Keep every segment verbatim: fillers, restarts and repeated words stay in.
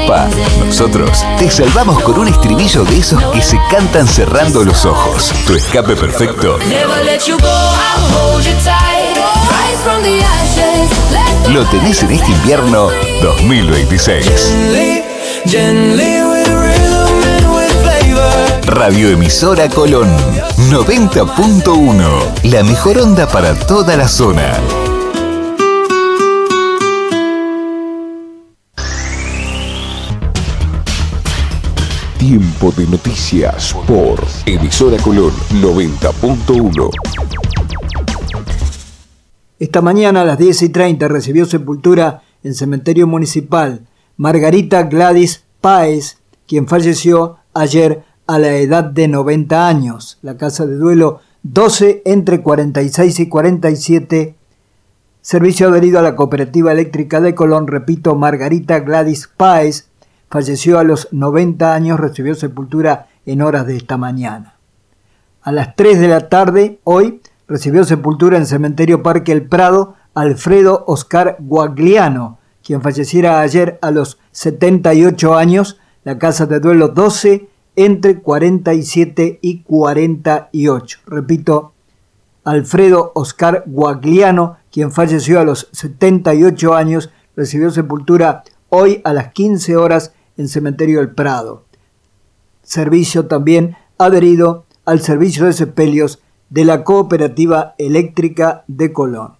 escapa? Nosotros te salvamos con un estribillo de esos que se cantan cerrando los ojos. Tu escape perfecto lo tenés en este invierno dos mil veintiséis. Radioemisora Colón noventa punto uno. La mejor onda para toda la zona. Tiempo de noticias por Emisora Colón noventa punto uno. Esta mañana a las diez y treinta recibió sepultura en Cementerio Municipal Margarita Gladys Páez, quien falleció ayer a la edad de noventa años. La casa de duelo doce entre cuarenta y seis y cuarenta y siete. Servicio adherido a la Cooperativa Eléctrica de Colón, repito, Margarita Gladys Páez, falleció a los noventa años, recibió sepultura en horas de esta mañana. A las tres de la tarde, hoy, recibió sepultura en Cementerio Parque El Prado Alfredo Oscar Guagliano, quien falleciera ayer a los setenta y ocho años. La casa de duelo doce entre cuarenta y siete y cuarenta y ocho. Repito, Alfredo Oscar Guagliano, quien falleció a los setenta y ocho años, recibió sepultura hoy a las quince horas en Cementerio El Prado. Servicio también adherido al servicio de sepelios de la Cooperativa Eléctrica de Colón.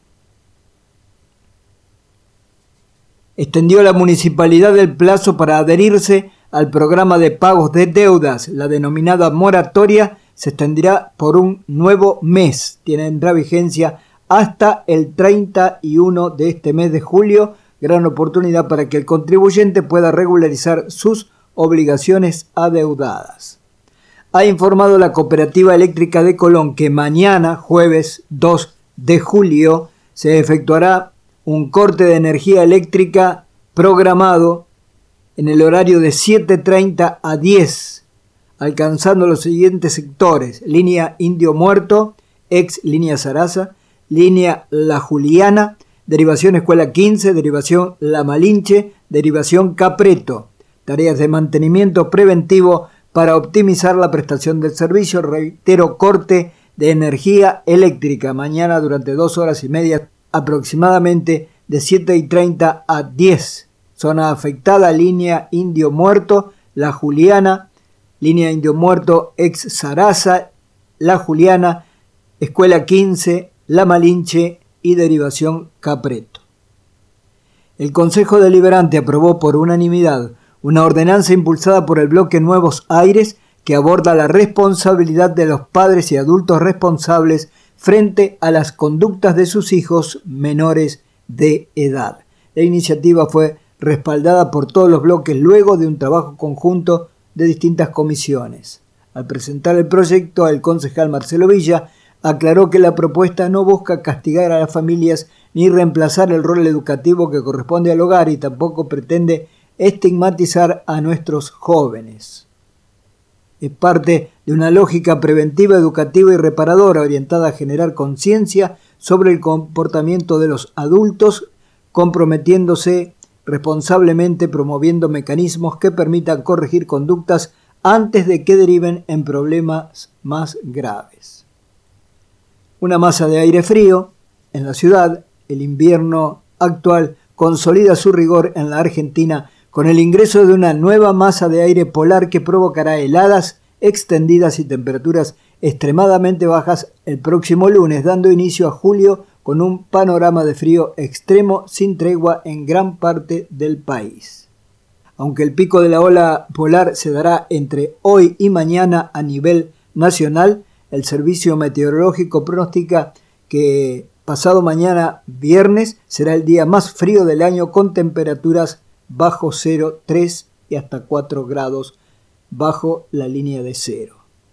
Extendió la municipalidad el plazo para adherirse al programa de pagos de deudas. La denominada moratoria se extenderá por un nuevo mes. Tendrá vigencia hasta el treinta y uno de este mes de julio. Gran oportunidad para que el contribuyente pueda regularizar sus obligaciones adeudadas. Ha informado la Cooperativa Eléctrica de Colón que mañana, jueves dos de julio, se efectuará un corte de energía eléctrica programado en el horario de siete treinta a diez, alcanzando los siguientes sectores: línea Indio Muerto, ex línea Sarasa, línea La Juliana, derivación Escuela quince, derivación La Malinche, derivación Capreto. Tareas de mantenimiento preventivo para optimizar la prestación del servicio. Reitero, corte de energía eléctrica mañana durante dos horas y media aproximadamente, de siete y treinta a diez. Zona afectada: línea Indio Muerto, La Juliana, línea Indio Muerto, ex Sarasa, La Juliana, Escuela quince, La Malinche y derivación Capreto. El Consejo Deliberante aprobó por unanimidad una ordenanza impulsada por el bloque Nuevos Aires que aborda la responsabilidad de los padres y adultos responsables frente a las conductas de sus hijos menores de edad. La iniciativa fue respaldada por todos los bloques luego de un trabajo conjunto de distintas comisiones. Al presentar el proyecto, el concejal Marcelo Villa aclaró que la propuesta no busca castigar a las familias ni reemplazar el rol educativo que corresponde al hogar y tampoco pretende estigmatizar a nuestros jóvenes. Es parte de una lógica preventiva, educativa y reparadora orientada a generar conciencia sobre el comportamiento de los adultos, comprometiéndose responsablemente, promoviendo mecanismos que permitan corregir conductas antes de que deriven en problemas más graves. Una masa de aire frío en la ciudad. El invierno actual consolida su rigor en la Argentina con el ingreso de una nueva masa de aire polar que provocará heladas extendidas y temperaturas extremadamente bajas el próximo lunes, dando inicio a julio con un panorama de frío extremo sin tregua en gran parte del país. Aunque el pico de la ola polar se dará entre hoy y mañana a nivel nacional, el Servicio Meteorológico pronostica que pasado mañana, viernes, será el día más frío del año con temperaturas bajo cero, tres y hasta cuatro grados bajo la línea de cero.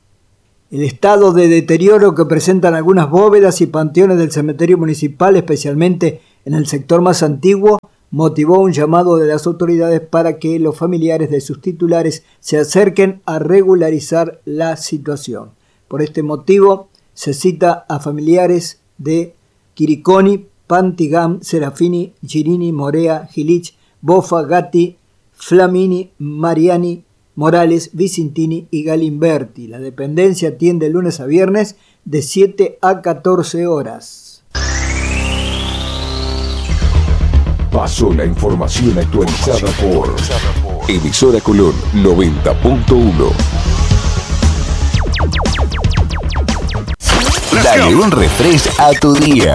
El estado de deterioro que presentan algunas bóvedas y panteones del cementerio municipal, especialmente en el sector más antiguo, motivó un llamado de las autoridades para que los familiares de sus titulares se acerquen a regularizar la situación. Por este motivo, se cita a familiares de Quiriconi, Pantigam, Serafini, Girini, Morea, Gilich, Bofa, Gatti, Flamini, Mariani, Morales, Vicentini y Galimberti. La dependencia atiende lunes a viernes de siete a catorce horas. Pasó la información actualizada por Emisora Colón noventa punto uno. Dale un refresh a tu día.